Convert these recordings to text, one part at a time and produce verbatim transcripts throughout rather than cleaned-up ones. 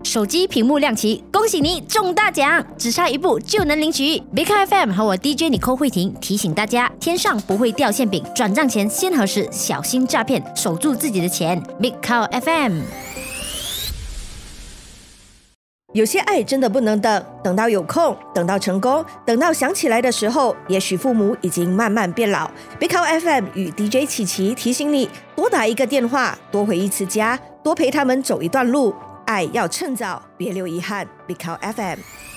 手机屏幕亮起，恭喜你中大奖，只差一步就能领取。Big Car F M 和我 D J 尼寇慧婷提醒大家，天上不会掉馅饼，转账前先核实，小心诈骗，守住自己的钱。Big Car F M。 有些爱真的不能等，等到有空，等到成功，等到想起来的时候，也许父母已经慢慢变老。Big Car F M 与 D J 琪琪提醒你，多打一个电话，多回一次家，多陪他们走一段路，爱要趁早，别留遗憾。Big Car F M。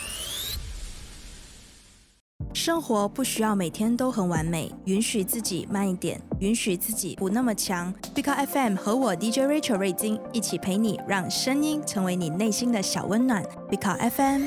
生活不需要每天都很完美，允许自己慢一点，允许自己不那么强。Big Car F M 和我 D J Rachel 瑞金一起陪你，让声音成为你内心的小温暖。Big Car F M。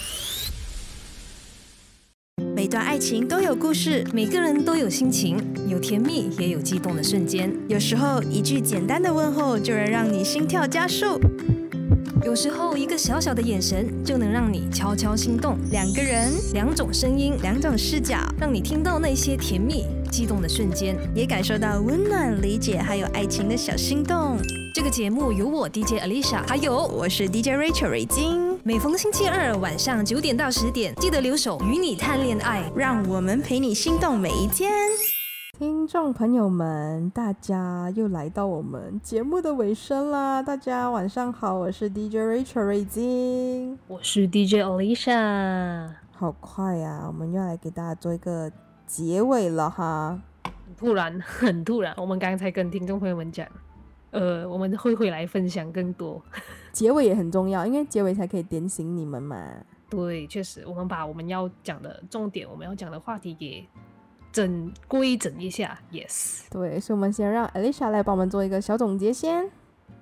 每段爱情都有故事， 每个人都有心情，有甜蜜也有激动的瞬间。 有时候一句简单的问候就能让你心跳加速， 有时候一个小小的眼神就能让你悄悄心动。 两个人， 两种声音， 两种视角， 让你听到那些甜蜜激动的瞬间， 也感受到温暖、理解还有爱情的小心动。 这个节目由我 D J Alicia， 还有我是 D J Rachel 瑞金。 每逢星期二晚上九点到十点，记得留守与你谈恋爱， 让我们陪你心动每一天。 听众朋友们，大家又来到我们节目的尾声啦！大家晚上好，我是 D J Rachel 瑞金， 我是 D J Alicia。 好快呀、啊，我们又来给大家做一个结尾了哈。 突然，很突然，我们刚才跟听众朋友们讲，呃，我们会回来分享更多。 结尾也很重要，因为结尾才可以点醒你们嘛。 对，确实，我们把我们要讲的重点，我们要讲的话题给整规整一下 ，yes。 对，所以我们先让 Alicia 来帮我们做一个小总结先。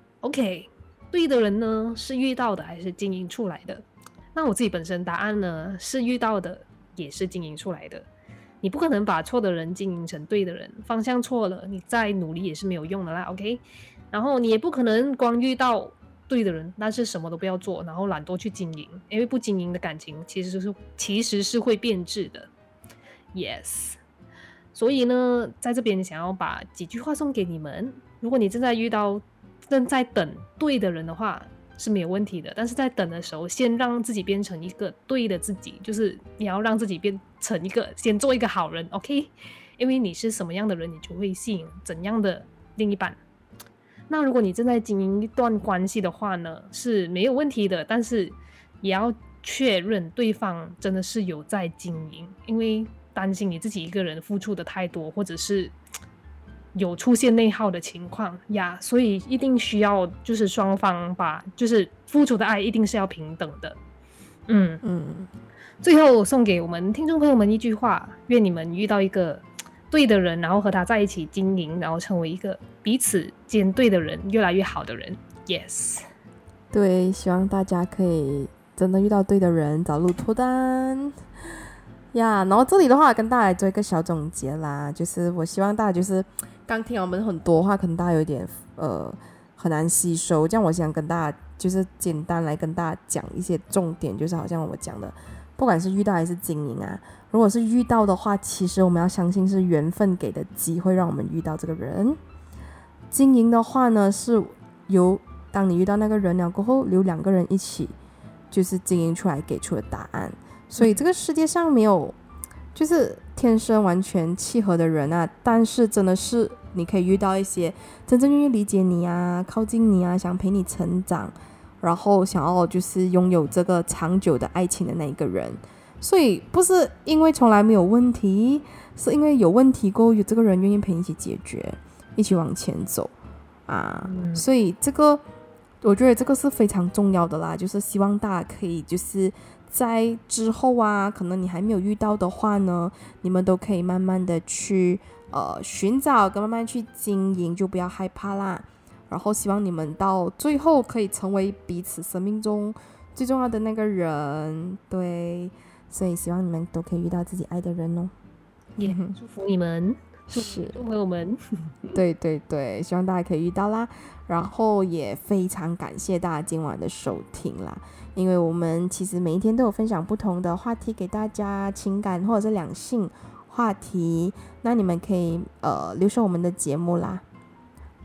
OK， 对的人呢是遇到的还是经营出来的？那我自己本身答案呢是遇到的，也是经营出来的。你不可能把错的人经营成对的人，方向错了，你再努力也是没有用的啦。OK， 然后你也不可能光遇到对的人，但是什么都不要做，然后懒惰去经营，因为不经营的感情其实是其实是会变质的。Yes。所以呢，在这边想要把几句话送给你们。如果你正在遇到、正在等对的人的话，是没有问题的。但是在等的时候，先让自己变成一个对的自己，就是你要让自己变成一个，先做一个好人 ，OK？ 因为你是什么样的人，你就会吸引怎样的另一半。那如果你正在经营一段关系的话呢，是没有问题的，但是也要确认对方真的是有在经营，因为担心你自己一个人付出的太多，或者是有出现内耗的情况呀，所以一定需要就是双方把就是付出的爱一定是要平等的。嗯嗯。最后送给我们听众朋友们一句话：愿你们遇到一个对的人，然后和他在一起经营，然后成为一个彼此间对的人，越来越好的人。Yes。 对，希望大家可以真的遇到对的人，早日脱单。呀、yeah, 然后这里的话跟大家做一个小总结啦，就是我希望大家就是刚听我们很多话，可能大家有点呃很难吸收，这样我想跟大家就是简单来跟大家讲一些重点，就是好像我讲的，不管是遇到还是经营啊，如果是遇到的话，其实我们要相信是缘分给的机会让我们遇到这个人。经营的话呢，是由当你遇到那个人了过后，由两个人一起就是经营出来给出的答案。所以这个世界上没有就是天生完全契合的人啊，但是真的是你可以遇到一些真正愿意理解你啊，靠近你啊，想陪你成长，然后想要就是拥有这个长久的爱情的那一个人。所以不是因为从来没有问题，是因为有问题过后有这个人愿意陪你一起解决，一起往前走啊、嗯、所以这个我觉得这个是非常重要的啦，就是希望大家可以就是在之后啊，可能你还没有遇到的话呢，你们都可以慢慢的去呃寻找跟慢慢去经营，就不要害怕啦。然后希望你们到最后可以成为彼此生命中最重要的那个人，对，所以希望你们都可以遇到自己爱的人哦。 也、yeah, 祝福你们， 是祝福朋友们。 对对对，希望大家可以遇到啦。然后也非常感谢大家今晚的收听啦，因为我们其实每一天都有分享不同的话题给大家，情感或者是两性话题，那你们可以呃留守我们的节目啦。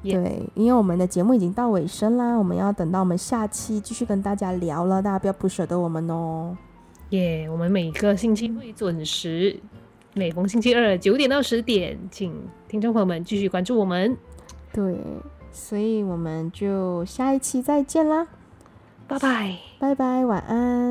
Yes 对，因为我们的节目已经到尾声啦，我们要等到我们下期继续跟大家聊了，大家不要不舍得我们哦。 耶、yeah, 我们每个星期会准时，每逢星期二九点到十点，请听众朋友们继续关注我们。 对，所以我们就下一期再见啦， 拜拜， 拜拜，晚安。